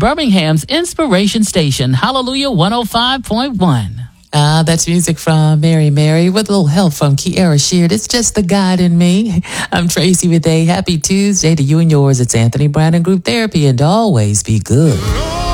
Birmingham's Inspiration Station, Hallelujah 105.1. That's music from Mary with a little help from Kiara Sheard. It's just the God in me. I'm Tracy with a happy Tuesday to you and yours. It's Anthony Brown and Group Therapy, and always be good.